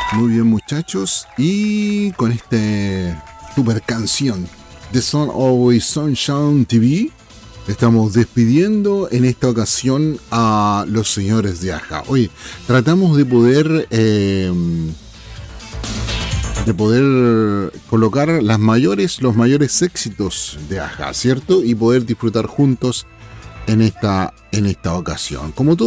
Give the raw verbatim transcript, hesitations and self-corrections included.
Muy bien, muchachos, y con este super canción The Sun Always Sunshine T V estamos despidiendo en esta ocasión a los señores de Aja. Oye, tratamos de poder eh, de poder colocar las mayores, los mayores éxitos de Aja, ¿cierto? Y poder disfrutar juntos en esta, en esta ocasión. Como todo